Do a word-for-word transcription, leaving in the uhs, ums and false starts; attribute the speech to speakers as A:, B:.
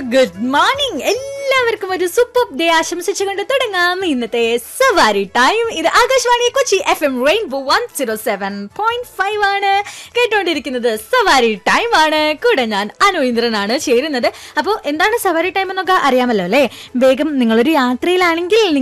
A: Good morning. എല്ലാവർക്കും ഒരു super day ആശംസിച്ചുകൊണ്ട് തുടങ്ങാം ഇന്നത്തെ സവാരി ടൈം. ഇത് Akashvani Kochi F M rainbow one zero seven point five ആണ്. കേട്ടോണ്ടിരിക്കുന്നത് സവാരി ടൈം ആണ്. കൂടെ ഞാൻ അനു ഇന്ദ്രനാണ് ചേരുന്നത്. അപ്പോൾ എന്താണ് സവാരി ടൈം എന്നൊക്കെ അറിയാമല്ലോ അല്ലേ? വേഗം നിങ്ങളൊരു യാത്രയിലാണെങ്കിൽ